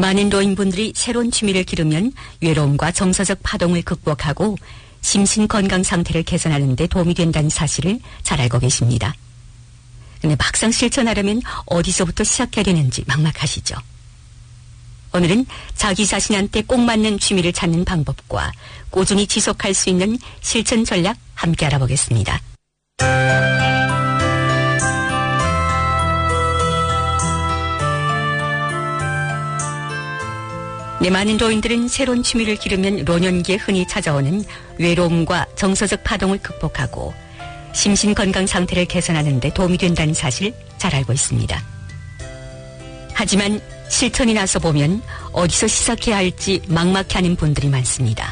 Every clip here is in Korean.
많은 노인분들이 새로운 취미를 기르면 외로움과 정서적 파동을 극복하고 심신 건강 상태를 개선하는 데 도움이 된다는 사실을 잘 알고 계십니다. 근데 막상 실천하려면 어디서부터 시작해야 되는지 막막하시죠. 오늘은 자기 자신한테 꼭 맞는 취미를 찾는 방법과 꾸준히 지속할 수 있는 실천 전략 함께 알아보겠습니다. 네, 많은 노인들은 새로운 취미를 기르면 노년기에 흔히 찾아오는 외로움과 정서적 파동을 극복하고 심신 건강 상태를 개선하는 데 도움이 된다는 사실 잘 알고 있습니다. 하지만 실천이 나서 보면 어디서 시작해야 할지 막막해하는 분들이 많습니다.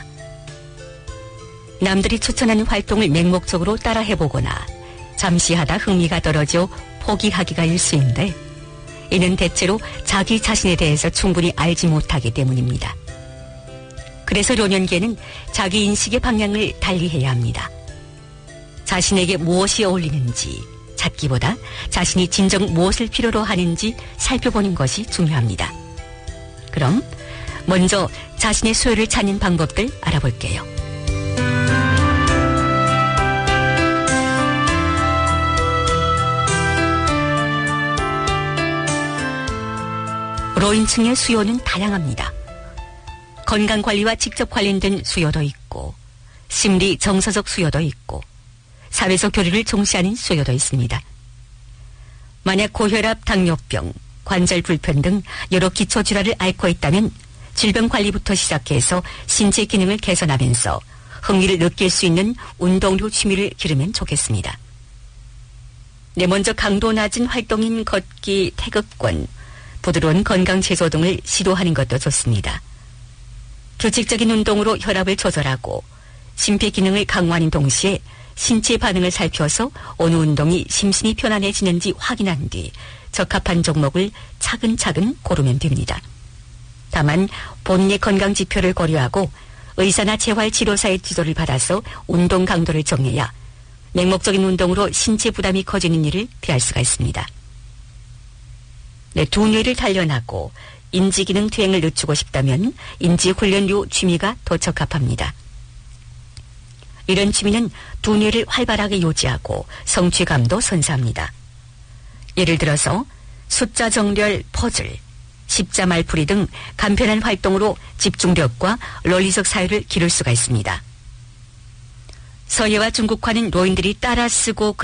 남들이 추천하는 활동을 맹목적으로 따라 해보거나 잠시 하다 흥미가 떨어져 포기하기가 일쑤인데 이는 대체로 자기 자신에 대해서 충분히 알지 못하기 때문입니다. 그래서 노년기에는 자기 인식의 방향을 달리해야 합니다. 자신에게 무엇이 어울리는지 찾기보다 자신이 진정 무엇을 필요로 하는지 살펴보는 것이 중요합니다. 그럼 먼저 자신의 소요를 찾는 방법들 알아볼게요. 노인층의 수요는 다양합니다. 건강관리와 직접 관련된 수요도 있고 심리, 정서적 수요도 있고 사회적 교류를重視하는 수요도 있습니다. 만약 고혈압, 당뇨병, 관절 불편 등 여러 기초질환을 앓고 있다면 질병관리부터 시작해서 신체 기능을 개선하면서 흥미를 느낄 수 있는 운동류 취미를 기르면 좋겠습니다. 네, 먼저 강도 낮은 활동인 걷기, 태극권, 부드러운 건강 제조 등을 시도하는 것도 좋습니다. 규칙적인 운동으로 혈압을 조절하고 심폐 기능을 강화하는 동시에 신체 반응을 살펴서 어느 운동이 심신이 편안해지는지 확인한 뒤 적합한 종목을 차근차근 고르면 됩니다. 다만 본인의 건강 지표를 고려하고 의사나 재활치료사의 지도를 받아서 운동 강도를 정해야 맹목적인 운동으로 신체 부담이 커지는 일을 피할 수가 있습니다. 네, 두뇌를 단련하고 인지기능 퇴행을 늦추고 싶다면 인지훈련류 취미가 더 적합합니다. 이런 취미는 두뇌를 활발하게 유지하고 성취감도 선사합니다. 예를 들어서 숫자 정렬, 퍼즐, 십자 말풀이 등 간편한 활동으로 집중력과 논리적 사유를 기를 수가 있습니다. 서예와 중국화는 노인들이 따라 쓰고